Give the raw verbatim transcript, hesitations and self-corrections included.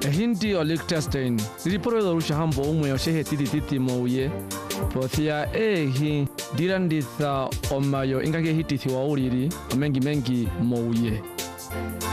Hindi o Liechtenstein riporo do rusha hambo umwe oshehe titi titi mouye pothia ehi diranditha omayo ingage hititi wa uriri mengi mengi mouye